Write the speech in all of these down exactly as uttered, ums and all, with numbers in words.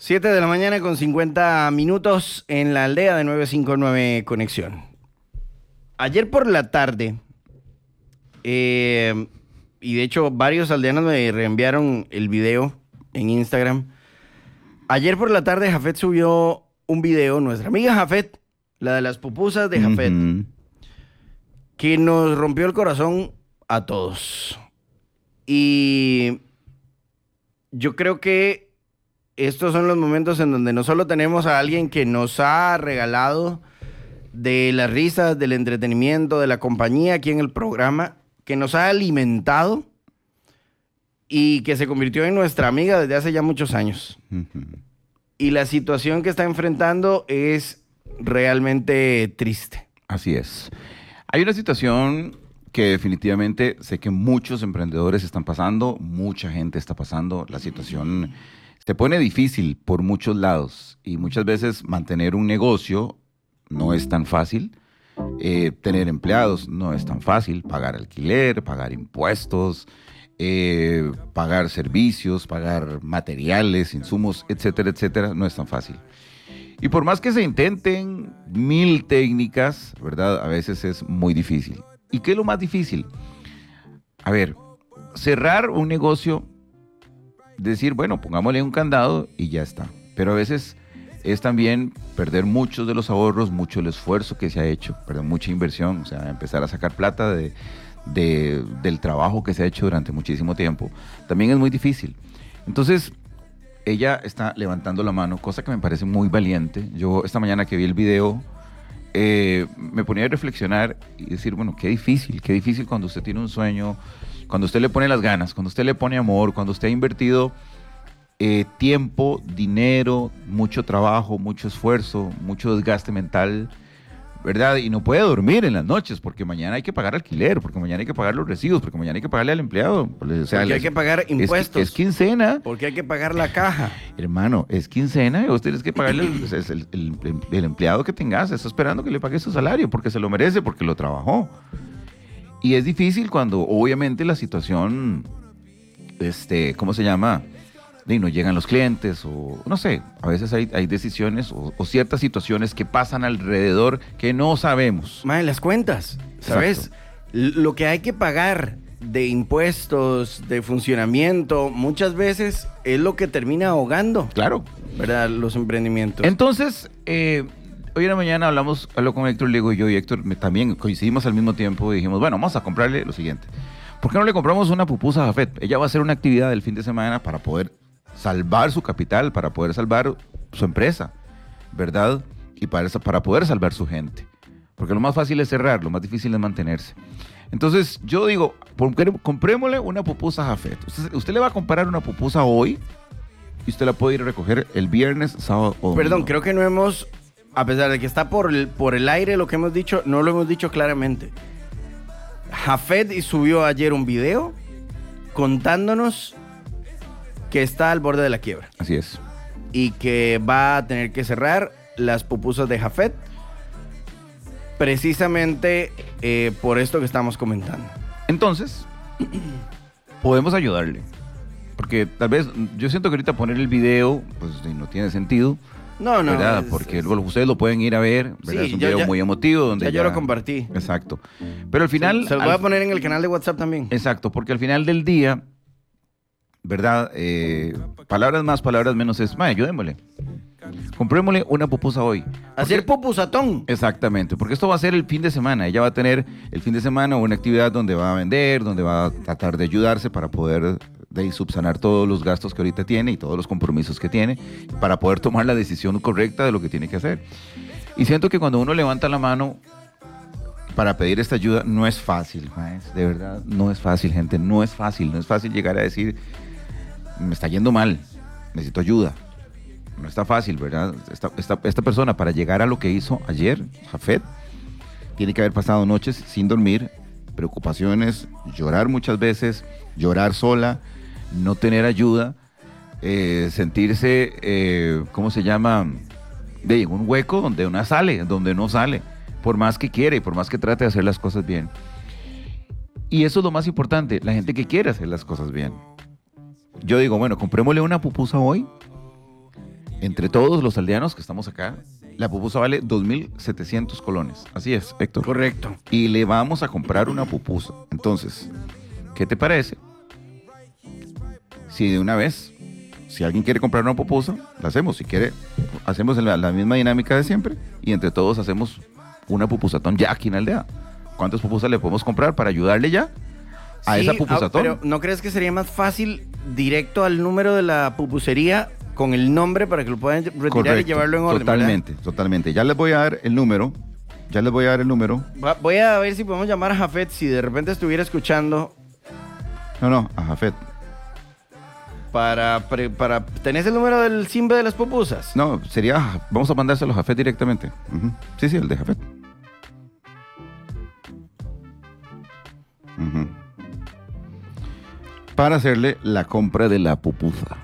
Siete de la mañana con cincuenta minutos en la aldea de nueve cinco nueve Conexión. Ayer por la tarde, eh, y de hecho varios aldeanos me reenviaron el video en Instagram. Ayer por la tarde Jafet subió un video, nuestra amiga Jafet, la de las pupusas de Jafet, Uh-huh. que nos rompió el corazón a todos. Y yo creo que estos son los momentos en donde no solo tenemos a alguien que nos ha regalado de las risas, del entretenimiento, de la compañía aquí en el programa, que nos ha alimentado y que se convirtió en nuestra amiga desde hace ya muchos años. Uh-huh. Y la situación que está enfrentando es realmente triste. Así es. Hay una situación que definitivamente sé que muchos emprendedores están pasando, mucha gente está pasando. La situación se pone difícil por muchos lados y muchas veces mantener un negocio no es tan fácil. Eh, tener empleados no es tan fácil. Pagar alquiler, pagar impuestos, eh, pagar servicios, pagar materiales, insumos, etcétera, etcétera, no es tan fácil. Y por más que se intenten mil técnicas, ¿verdad? A veces es muy difícil. ¿Y qué es lo más difícil? A ver, cerrar un negocio, decir, bueno, pongámosle un candado y ya está. Pero a veces es también perder muchos de los ahorros, mucho el esfuerzo que se ha hecho, perder mucha inversión, o sea, empezar a sacar plata de, de, del trabajo que se ha hecho durante muchísimo tiempo. También es muy difícil. Entonces, ella está levantando la mano, cosa que me parece muy valiente. Yo esta mañana que vi el video, eh, me ponía a reflexionar y decir, bueno, qué difícil, qué difícil cuando usted tiene un sueño, cuando usted le pone las ganas, cuando usted le pone amor, cuando usted ha invertido eh, tiempo, dinero, mucho trabajo, mucho esfuerzo, mucho desgaste mental, ¿verdad? Y no puede dormir en las noches porque mañana hay que pagar alquiler, porque mañana hay que pagar los recibos, porque mañana hay que pagarle al empleado. O sea, Porque hay les- que pagar impuestos. Es, es quincena. Porque hay que pagar la caja. Hermano, es quincena y vos tenés que pagarle el, el, el- el- el empleado que tengas. Está esperando que le pague su salario porque se lo merece, porque lo trabajó. Y es difícil cuando obviamente la situación, este, ¿cómo se llama? Y no llegan los clientes o no sé, a veces hay, hay decisiones o, o ciertas situaciones que pasan alrededor que no sabemos. Mae, las cuentas, ¿sabes? L- Lo que hay que pagar de impuestos, de funcionamiento, muchas veces es lo que termina ahogando, Claro. ¿verdad? Los emprendimientos. Entonces, eh, hoy en la mañana hablamos, habló con Héctor, le digo yo y Héctor me- también coincidimos al mismo tiempo y dijimos, bueno, vamos a comprarle lo siguiente. ¿Por qué no le compramos una pupusa a Jafet? Ella va a hacer una actividad del fin de semana para poder salvar su capital, para poder salvar su empresa, ¿verdad? Y para, eso- para poder salvar su gente. Porque lo más fácil es cerrar, lo más difícil es mantenerse. Entonces, yo digo, ¿por qué no- comprémosle una pupusa a Jafet? Usted, usted le va a comprar una pupusa hoy y usted la puede ir a recoger el viernes, sábado o Perdón, domingo. creo que no hemos, a pesar de que está por el, por el aire lo que hemos dicho, no lo hemos dicho claramente. Jafet subió ayer un video contándonos que está al borde de la quiebra Así es. y que va a tener que cerrar las pupusas de Jafet precisamente eh, por esto que estamos comentando. Entonces, podemos ayudarle. Porque tal vez, yo siento que ahorita poner el video, pues no tiene sentido, No, no. ¿verdad? es- Porque es- luego ustedes lo pueden ir a ver, ¿verdad? Sí, es un yo video ya- muy emotivo. Donde ya yo lo compartí. Exacto. Pero al final... Se los voy al- a poner en el canal de WhatsApp también. Exacto, porque al final del día, ¿verdad? Eh, palabras más, palabras menos es, mae, ayudémosle. Comprémosle una pupusa hoy. Hacer Porque- pupusatón. Exactamente, porque esto va a ser el fin de semana. Ella va a tener el fin de semana una actividad donde va a vender, donde va a tratar de ayudarse para poder de ahí subsanar todos los gastos que ahorita tiene y todos los compromisos que tiene para poder tomar la decisión correcta de lo que tiene que hacer. Y siento que cuando uno levanta la mano para pedir esta ayuda no es fácil, maes, de verdad, no es fácil, gente, no es fácil, no es fácil llegar a decir, me está yendo mal, necesito ayuda. No está fácil, ¿verdad? Esta, esta, esta persona para llegar a lo que hizo ayer, Jafet, tiene que haber pasado noches sin dormir, preocupaciones, llorar muchas veces, llorar sola, no tener ayuda, eh, sentirse, eh, ¿cómo se llama? De en un hueco donde una sale, donde no sale, por más que quiere y por más que trate de hacer las cosas bien. Y eso es lo más importante, la gente que quiere hacer las cosas bien. Yo digo, bueno, comprémosle una pupusa hoy. entre todos los aldeanos que estamos acá, la pupusa vale dos mil setecientos colones. Así es, Héctor. Correcto. Y le vamos a comprar una pupusa. Entonces, ¿qué te parece? Si de una vez, si alguien quiere comprar una pupusa, la hacemos. Si quiere, hacemos la, la misma dinámica de siempre y entre todos hacemos una pupusatón ya aquí en la aldea. ¿Cuántas pupusas le podemos comprar para ayudarle ya a Sí, esa ah, pupusatón? pero ¿no crees que sería más fácil directo al número de la pupusería con el nombre para que lo puedan retirar Correcto, y llevarlo en orden? totalmente, ¿verdad? totalmente. Ya les voy a dar el número. Ya les voy a dar el número. Va- Voy a ver si podemos llamar a Jafet, si de repente estuviera escuchando No, no, a Jafet. para, pre- para... ¿Tenés el número del Simbe de las pupusas? No, sería, vamos a mandárselo a Jafet directamente. Ujú. Sí, sí, el de Jafet. Ujú. Para hacerle la compra de la pupusa.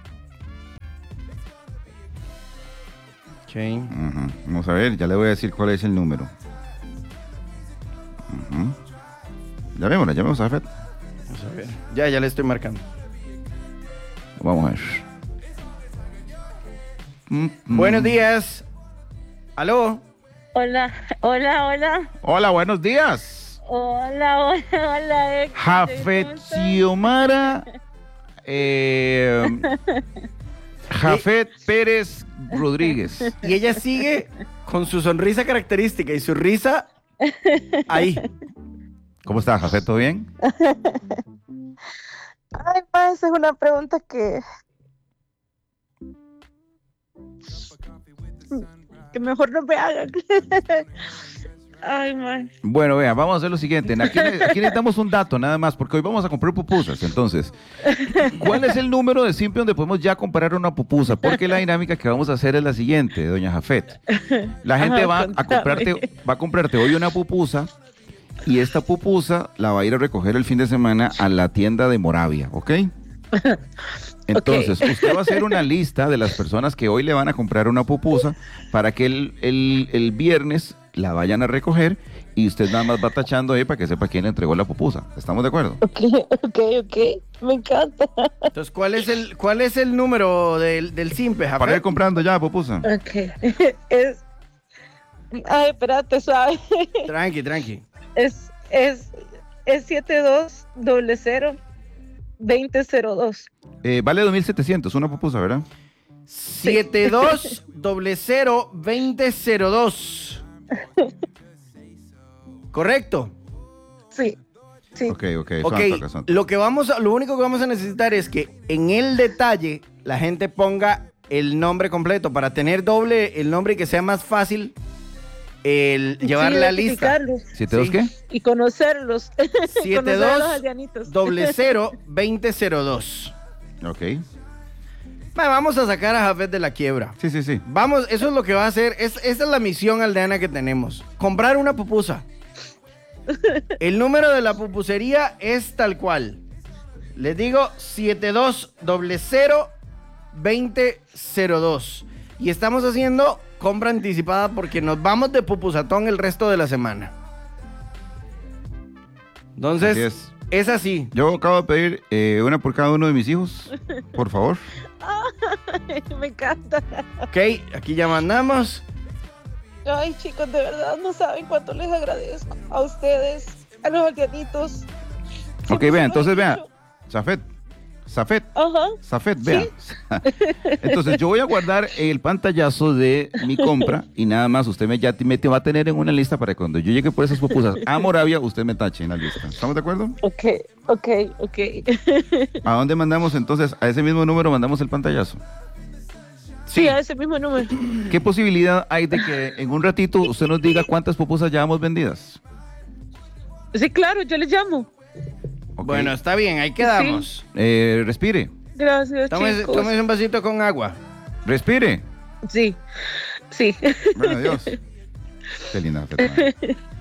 Ok. Ujú. Vamos a ver, ya le voy a decir cuál es el número. Ujú. Llamémosla, llamemos a Jafet. Vamos a ver. Ya, ya le estoy marcando. Vamos a ver. Mm, mm. Buenos días. ¿Aló? Hola, hola, hola. Hola, buenos días. Hola, hola, hola. Héctor. Jafet ¿Cómo estás? Xiomara. eh, Jafet Pérez Rodríguez. Y ella sigue con su sonrisa característica y su risa ahí. ¿Cómo está, Jafet? ¿Todo bien? Ay, pa, esa es una pregunta que... que mejor no me hagan. Ay, man. Bueno, vea, vamos a hacer lo siguiente. Aquí, aquí necesitamos un dato nada más, porque hoy vamos a comprar pupusas. Entonces, ¿cuál es el número de simple donde podemos ya comprar una pupusa? Porque la dinámica que vamos a hacer es la siguiente, doña Jafet. La gente Ajá, va a contame. comprarte, va a comprarte hoy una pupusa y esta pupusa la va a ir a recoger el fin de semana a la tienda de Moravia, ¿ok? Entonces, usted va a hacer una lista de las personas que hoy le van a comprar una pupusa para que el, el- el viernes la vayan a recoger y usted nada más va tachando ahí para que sepa quién le entregó la pupusa. ¿Estamos de acuerdo? Ok, ok, ok. Me encanta. Entonces, ¿cuál es el, cuál es el número del, del Simpe, Para ir Jafet? comprando ya pupusa. Ok. Es... Ay, espérate, suave. Tranqui, tranqui. Es... es... es siete dos cero cero veinte cero dos. Eh, vale dos mil setecientos, una pupusa, ¿verdad? siete dos cero cero veinte cero dos. ¿Correcto? Sí, sí. Ok, ok. Ok, son tocas, son tocas. lo que vamos a, lo único que vamos a necesitar es que en el detalle la gente ponga el nombre completo para tener doble el nombre y que sea más fácil el llevar Sí, la lista. identificarlos ¿Siete dos Sí. qué? y conocerlos. siete Conocer a los dos aldeanitos. doble cero veinte cero dos. Ok. Ma, Vamos a sacar a Jafet de la quiebra. Sí, sí, sí. Vamos, eso es lo que va a hacer. Es, esa es la misión aldeana que tenemos. Comprar una pupusa. El número de la pupusería es tal cual. Les digo siete dos cero cero veinte cero dos. Y estamos haciendo compra anticipada porque nos vamos de pupusatón el resto de la semana. Entonces, Así es. es así. Yo acabo de pedir eh, una por cada uno de mis hijos, por favor. Me encanta. Ok, aquí ya mandamos. Ay, chicos, de verdad no saben cuánto les agradezco a ustedes, a los aldeanitos. Ok, Siempre vea, se lo he entonces vea. dicho. Zafet, Zafet, Ajá. Zafet, vea. Entonces yo voy a guardar el pantallazo de mi compra y nada más usted me, ya me te va a tener en una lista para que cuando yo llegue por esas pupusas a Moravia, usted me tache en la lista. ¿Estamos de acuerdo? Ok, ok, ok. ¿A dónde mandamos entonces? A ese mismo número mandamos el pantallazo. Sí, a ese mismo número. ¿Qué posibilidad hay de que en un ratito usted nos diga cuántas pupusas llevamos vendidas? Sí, claro, yo les llamo. Ok. Bueno, está bien, ahí quedamos. Eh, respire, Gracias, Tómese, chicos. tómese un vasito con agua. respire. Sí, sí. Bueno, adiós. Qué linda. Fernanda.